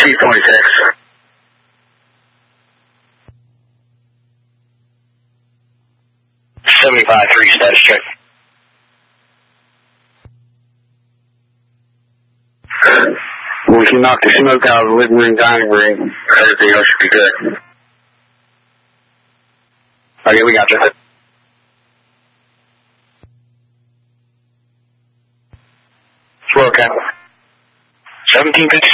Chief 26. $75-3 status check. We can knock the smoke out of the living room, dining room. Everything else should be good. Okay, we got you. We're okay. 1756.